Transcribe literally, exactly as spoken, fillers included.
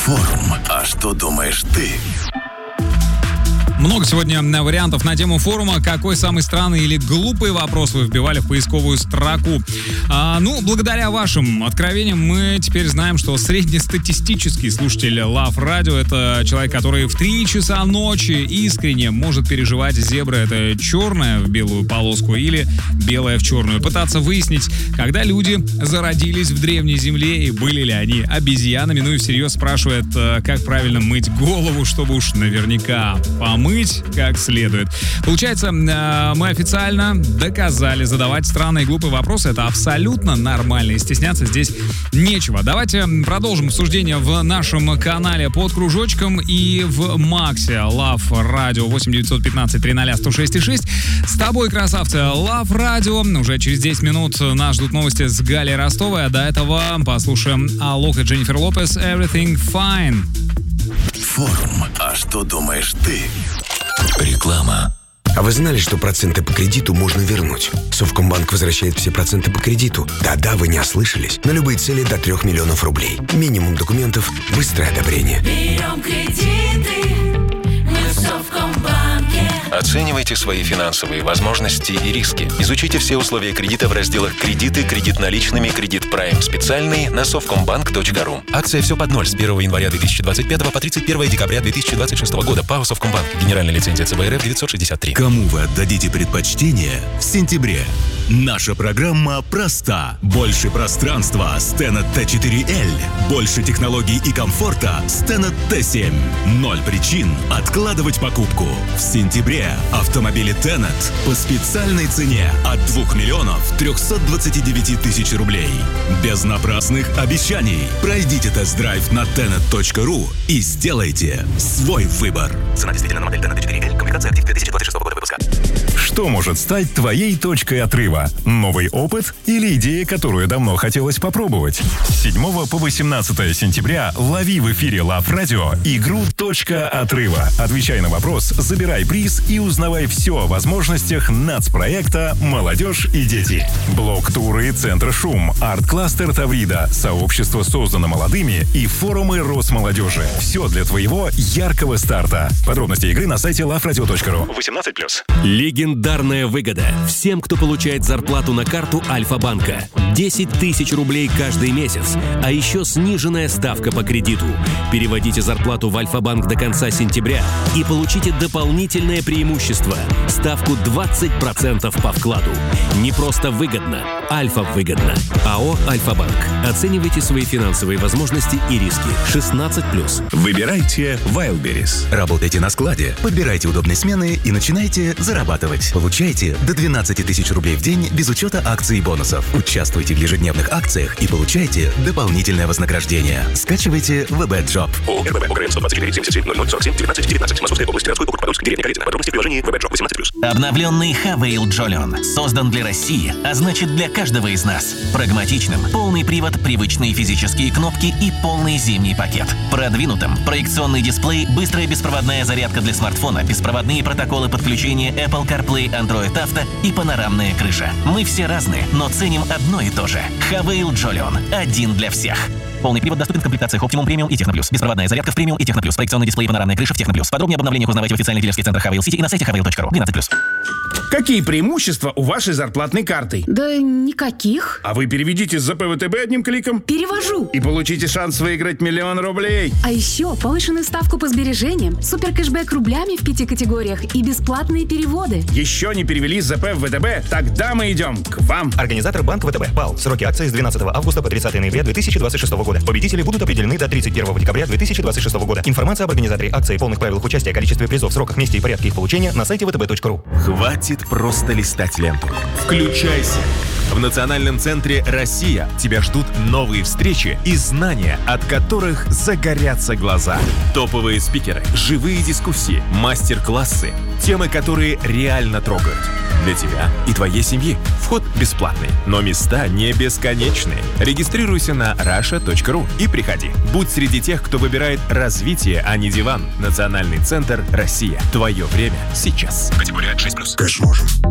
Форум. А что думаешь ты? Много сегодня вариантов на тему форума. Какой самый странный или глупый вопрос вы вбивали в поисковую строку? А, ну, благодаря вашим откровениям мы теперь знаем, что среднестатистический слушатель Love Radio — это человек, который в три часа ночи искренне может переживать, зебра — это черная в белую полоску или белая в черную. Пытаться выяснить, когда люди зародились в древней земле и были ли они обезьянами. Ну и всерьез спрашивает, как правильно мыть голову, чтобы уж наверняка помыть как следует. Получается, мы официально доказали, задавать странные и глупые вопросы — это абсолютно нормально, и стесняться здесь нечего. Давайте продолжим обсуждение в нашем канале под кружочком и в Максе Love Radio восемь девятьсот пятнадцать триста сто шесть и шесть. С тобой, красавцы, Love Radio. Уже через десять минут нас ждут новости с Галей Ростовой, а до этого послушаем Алок и Дженнифер Лопес «Everything Fine». Форум. А что думаешь ты? Реклама. А вы знали, что проценты по кредиту можно вернуть? Совкомбанк возвращает все проценты по кредиту. Да-да, вы не ослышались. На любые цели до трех миллионов рублей. Минимум документов, быстрое одобрение. Берем кредиты, мы в Совкомбанке. Оценивайте свои финансовые возможности и риски. Изучите все условия кредита в разделах «Кредиты», «Кредит наличными», «Кредит Прайм специальный» на совкомбанк точка ру. Акция «Все под ноль» с первого января две тысячи двадцать пятого по тридцать первое декабря две тысячи двадцать шестого года. ПАО «Совкомбанк». Генеральная лицензия ЦБРФ девятьсот шестьдесят три. Кому вы отдадите предпочтение в сентябре? Наша программа проста. Больше пространства с Tenet Т четыре Л. Больше технологий и комфорта с Tenet Т семь. Ноль причин откладывать покупку. В сентябре автомобили Tenet по специальной цене от двух миллионов трехсот двадцати девяти тысяч рублей. Без напрасных обещаний. Пройдите тест-драйв на тенет точка ру и сделайте свой выбор. Цена действительно на модель Tenet Т четыре Л. Комплектация актив две тысячи двадцать шестого года выпуска. Что может стать твоей точкой отрыва? Новый опыт или идея, которую давно хотелось попробовать? С седьмого по восемнадцатое сентября лови в эфире Love Radio игру «Точка отрыва». Отвечай на вопрос, забирай приз и узнавай все о возможностях нацпроекта «Молодежь и дети». Блок-туры Центра Шум, арт-кластер Таврида, сообщество создано молодыми и форумы Росмолодежи. Все для твоего яркого старта. Подробности игры на сайте лав радио точка ру. восемнадцать плюс. Легендарная выгода всем, кто получает зарплату на карту Альфа-банка. десять тысяч рублей каждый месяц, а еще сниженная ставка по кредиту. Переводите зарплату в Альфа-банк до конца сентября и получите дополнительное преимущество – ставку двадцать процентов по вкладу. Не просто выгодно, альфа-выгодно. АО «Альфа-банк». Оценивайте свои финансовые возможности и риски. шестнадцать плюс. Выбирайте Wildberries. Работайте на складе, подбирайте удобные смены и начинайте зарабатывать. Получайте до двенадцать тысяч рублей в день без учета акций и бонусов. Участвуйте в ежедневных акциях и получайте дополнительное вознаграждение. Скачивайте вэ бэ джоб. ООО РББ ОГРН сто двадцать четыре семьдесят семь ноль ноль сорок семь девятнадцать девятнадцать. Московская область, городской округ Подольск, деревня Калитина. Подробности в приложении вэ бэ джоб восемнадцать плюс. Обновленный Хавейл Джолион создан для России, а значит для каждого из нас. Прагматичным, полный привод, привычные физические кнопки и полный зимний пакет. Продвинутым, проекционный дисплей, быстрая беспроводная зарядка для смартфона, беспроводные протоколы подключения Apple CarPlay, Android Auto и панорамная крыша. Мы все разные, но ценим одно и то же. Хавейл Джолион. Один для всех. Полный привод доступен в комплектациях Optimum Premium и Techno Plus. Беспроводная зарядка в Premium и Techno Plus. Проекционный дисплей и панорамная крыша в Techno Plus. Подробнее об обновлениях узнавайте в официальных дилерских центрах Хавейл Сити и на сайте хавейл точка ру. двенадцать плюс. Какие преимущества у вашей зарплатной карты? Да никаких. А вы переведите с ЗП вэ тэ бэ одним кликом. Перевожу. И получите шанс выиграть миллион рублей. А еще повышенную ставку по сбережениям, супер кэшбэк рублями в пяти категориях и бесплатные переводы. Еще не перевели с ЗП в вэ тэ бэ? Тогда мы идем к вам. Организатор банк вэ тэ бэ. ПАО. Сроки акции с двенадцатого августа по тридцатое ноября две тысячи двадцать шестого года. Победители будут определены до тридцать первого декабря две тысячи двадцать шестого года. Информация об организаторе акции, полных правилах участия, количестве призов, сроках, месте и порядке их получения на сайте вэ тэ бэ точка ру. Хватит просто листать ленту. Включайся. В Национальном центре «Россия» тебя ждут новые встречи и знания, от которых загорятся глаза. Топовые спикеры, живые дискуссии, мастер-классы, темы, которые реально трогают. Для тебя и твоей семьи. Вход бесплатный, но места не бесконечные. Регистрируйся на раша точка ру и приходи. Будь среди тех, кто выбирает развитие, а не диван. Национальный центр «Россия». Твое время сейчас. Категория шесть плюс. Кэш можем.